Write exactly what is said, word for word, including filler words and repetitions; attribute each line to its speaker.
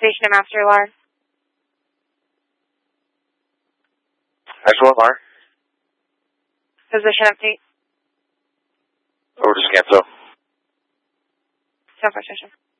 Speaker 1: Station of Master Alarm.
Speaker 2: Actual alarm.
Speaker 1: Position update.
Speaker 2: Over to Scanso.
Speaker 1: Self-position.